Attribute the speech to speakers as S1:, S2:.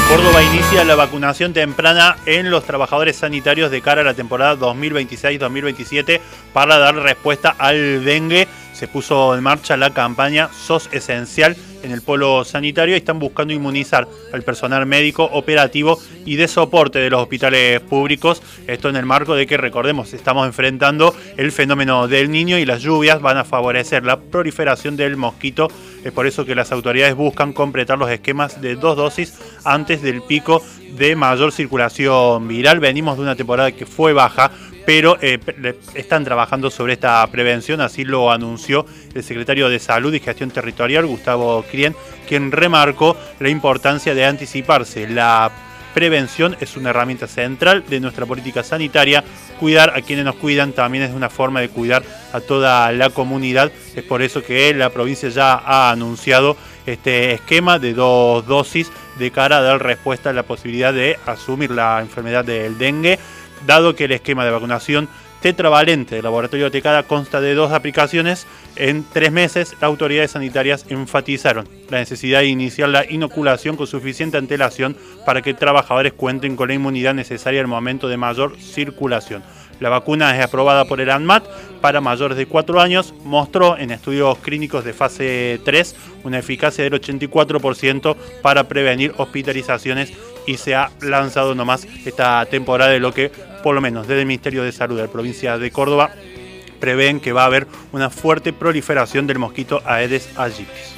S1: Córdoba inicia la vacunación temprana en los trabajadores sanitarios de cara a la temporada 2026-2027 para dar respuesta al dengue. Se puso en marcha la campaña SOS Esencial en el polo sanitario y están buscando inmunizar al personal médico, operativo y de soporte de los hospitales públicos. Esto en el marco de que, recordemos, estamos enfrentando el fenómeno del Niño y las lluvias van a favorecer la proliferación del mosquito. Es por eso que las autoridades buscan completar los esquemas de 2 dosis antes del pico de mayor circulación viral. Venimos de una temporada que fue baja, pero están trabajando sobre esta prevención, así lo anunció el secretario de Salud y Gestión Territorial, Gustavo Crien, quien remarcó la importancia de anticiparse. La prevención es una herramienta central de nuestra política sanitaria. Cuidar a quienes nos cuidan también es una forma de cuidar a toda la comunidad. Es por eso que la provincia ya ha anunciado este esquema de 2 dosis de cara a dar respuesta a la posibilidad de asumir la enfermedad del dengue, dado que el esquema de vacunación tetravalente del laboratorio Tecada consta de 2 aplicaciones. En 3 meses, las autoridades sanitarias enfatizaron la necesidad de iniciar la inoculación con suficiente antelación para que trabajadores cuenten con la inmunidad necesaria en el momento de mayor circulación. La vacuna es aprobada por el ANMAT para mayores de 4 años. Mostró en estudios clínicos de fase 3 una eficacia del 84% para prevenir hospitalizaciones y se ha lanzado nomás esta temporada, de lo que por lo menos desde el Ministerio de Salud de la provincia de Córdoba prevén que va a haber una fuerte proliferación del mosquito Aedes aegypti.